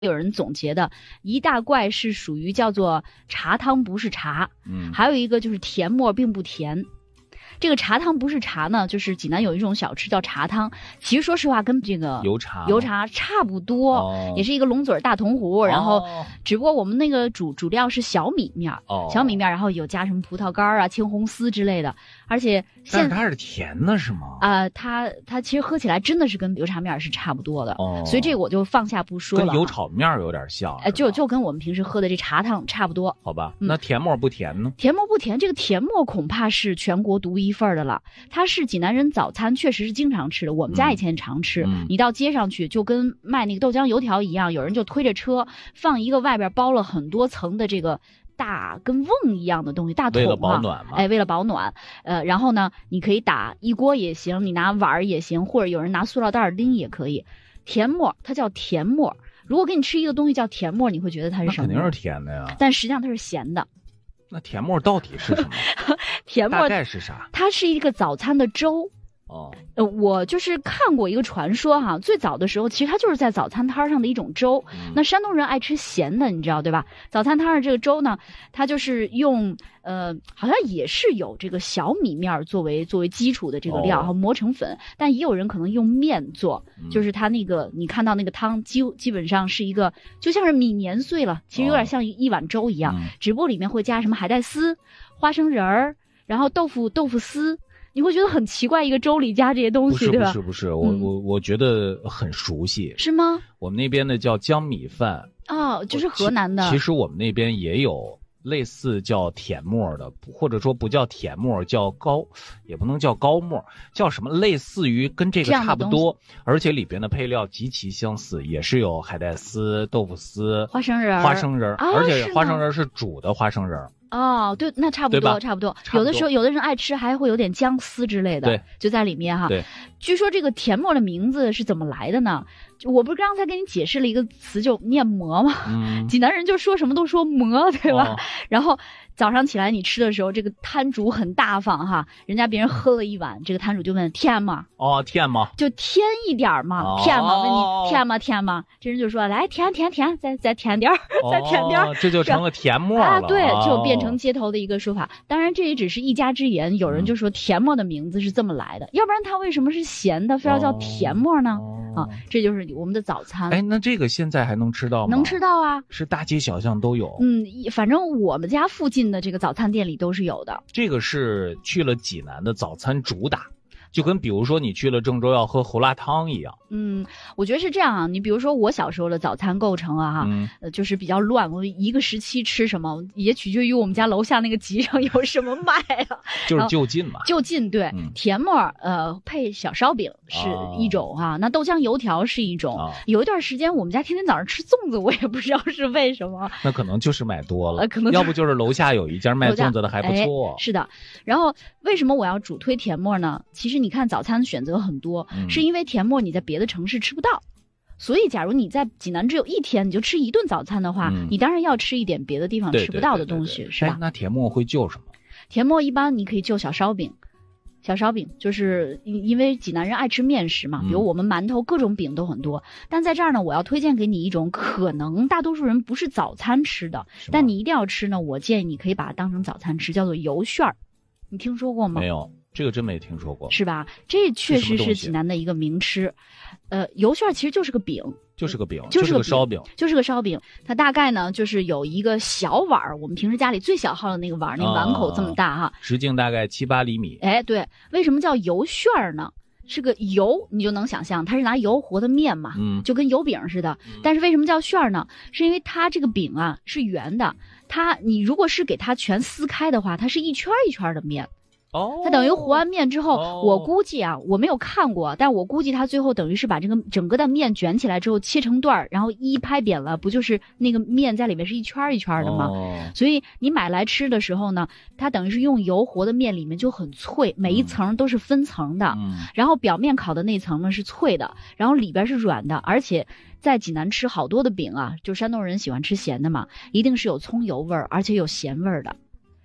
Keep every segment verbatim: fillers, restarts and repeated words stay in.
有人总结的一大怪是属于叫做茶汤不是茶， 嗯， 还有一个就是甜沫并不甜。这个茶汤不是茶呢，就是济南有一种小吃叫茶汤，其实说实话跟这个油茶油茶差不多， 哦、 也是一个龙嘴大铜壶，然后只不过我们那个主主料是小米面， 哦、 小米面，然后有加什么葡萄干啊、青红丝之类的，而且但是它是甜的是吗？ 啊、呃，它它其实喝起来真的是跟油茶面是差不多的， 哦、 所以这个我就放下不说了。 跟油炒面有点像， 哎、呃，就就跟我们平时喝的这茶汤差不多。 好吧，那甜沫不甜呢？ 嗯、甜沫不甜，这个甜沫恐怕是全国独一份的了。它是济南人早餐确实是经常吃的，我们家以前常吃。 嗯、 你到街上去就跟卖那个豆浆油条一样，有人就推着车放一个外边包了很多层的这个大跟瓮一样的东西，大桶啊， 为了保暖嘛。 哎，为了保暖。呃，然后呢，你可以打一锅也行，你拿碗也行，或者有人拿塑料袋拎也可以。甜沫它叫甜沫，如果给你吃一个东西叫甜沫，你会觉得它是什么？ 肯定是甜的呀。 但实际上它是咸的。 那甜沫到底是什么？ 甜沫大概是啥？ 它是一个早餐的粥。 哦， 呃，我就是看过一个传说哈，最早的时候其实它就是在早餐摊上的一种粥。嗯、那山东人爱吃咸的，你知道对吧？早餐摊上这个粥呢，它就是用呃，好像也是有这个小米面作为作为基础的这个料，哦、磨成粉，但也有人可能用面做，嗯、就是它那个你看到那个汤基基本上是一个就像是米碾碎了，其实有点像一碗粥一样，哦、只不过里面会加什么海带丝、花生仁儿，然后豆腐豆腐丝。你会觉得很奇怪，一个粥里加这些东西， 对吧？ 不是不是不是，我、嗯、我我觉得很熟悉， 是吗？ 我们那边的叫江米饭， 哦，就是河南的。 其, 其实我们那边也有类似叫甜沫的，或者说不叫甜沫，叫高，也不能叫高沫，叫什么？类似于跟这个差不多，而且里边的配料极其相似，也是有海带丝、豆腐丝、 花生仁、 花生仁， 啊、 而且花生仁是煮的花生仁。 哦，对，那差不多，差不多。有的时候，有的人爱吃，还会有点姜丝之类的， 对， 就在里面哈。 对， 据说这个甜沫的名字是怎么来的呢？我不是刚才给你解释了一个词，就念馍吗？ 嗯， 济南人就说什么都说馍，对吧？ 哦、 然后早上起来你吃的时候，这个摊主很大方哈，人家别人喝了一碗，这个摊主就问甜吗？ 哦，甜吗？ 就添一点嘛， 哦、 甜吗？问你甜吗？甜吗？这人就说来甜甜甜，再再甜点儿，再甜点儿， 这就成了甜沫了啊！对，就变哦成街头的一个说法。当然，这也只是一家之言。有人就说甜沫的名字是这么来的，嗯、要不然它为什么是咸的，非要叫甜沫呢？ 哦、 啊，这就是我们的早餐。 哎，那这个现在还能吃到吗？ 能吃到啊， 是大街小巷都有。 嗯，反正我们家附近的这个早餐店里都是有的。 这个是去了济南的早餐主打。就跟比如说你去了郑州要喝胡辣汤一样。 嗯，我觉得是这样啊。你比如说我小时候的早餐构成啊，哈、 嗯， 呃，就是比较乱。我一个时期吃什么，也取决于我们家楼下那个集上有什么卖啊。 就是就近嘛。 就近对， 嗯、 甜沫呃配小烧饼是一种哈、啊，哦、那豆浆油条是一种。 哦、 有一段时间我们家天天早上吃粽子，我也不知道是为什么。 那可能就是买多了， 呃、可能要不就是楼下有一家卖粽子的还不错。 哎、是的，然后为什么我要主推甜沫呢？其实你看早餐选择很多， 嗯、 是因为甜沫你在别的城市吃不到，所以假如你在济南只有一天，你就吃一顿早餐的话， 嗯、 你当然要吃一点别的地方吃不到的东西， 对对对对对是吧？ 那甜沫会就什么？ 甜沫一般你可以就小烧饼。小烧饼就是因为济南人爱吃面食嘛，比如我们馒头各种饼都很多，嗯、但在这儿呢，我要推荐给你一种可能大多数人不是早餐吃的，但你一定要吃呢，我建议你可以把它当成早餐吃，叫做油旋儿，你听说过吗？ 没有。这个真没听说过， 是吧？这确实是济南的一个名吃。呃，油旋其实就是个饼， 就是个饼， 就是个烧饼， 就是个烧饼。它大概呢，就是有一个小碗，我们平时家里最小号的那个碗，那个碗口这么大哈， 直径大概七八厘米。 哎，对，为什么叫油旋呢？是个油，你就能想象它是拿油和的面嘛， 嗯， 就跟油饼似的。嗯、但是为什么叫旋呢？是因为它这个饼啊是圆的，它你如果是给它全撕开的话，它是一圈一圈的面。 哦， 它等于和完面之后， 哦、 我估计啊，我没有看过，但我估计它最后等于是把这个整个的面卷起来之后切成段，然后一拍扁了，不就是那个面在里面是一圈一圈的吗？ 哦、 所以你买来吃的时候呢，它等于是用油和的面，里面就很脆，每一层都是分层的， 嗯、 然后表面烤的那层呢是脆的，然后里边是软的，而且在济南吃好多的饼啊，就山东人喜欢吃咸的嘛，一定是有葱油味儿，而且有咸味儿的。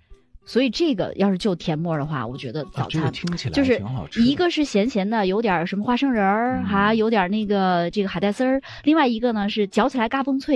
所以这个要是就甜沫的话，我觉得早餐、 啊、这个听起来就是挺好吃的， 一个是咸咸的，有点什么花生仁儿，还、嗯、有点那个这个海带丝儿，另外一个呢是嚼起来嘎嘣脆。